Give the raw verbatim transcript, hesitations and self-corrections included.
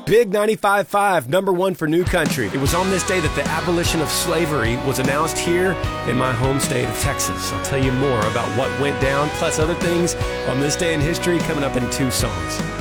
Big ninety-five point five, number one for New Country. It was on this day that the abolition of slavery was announced here in my home state of Texas. I'll tell you more about what went down, plus other things on this day in history coming up in two songs.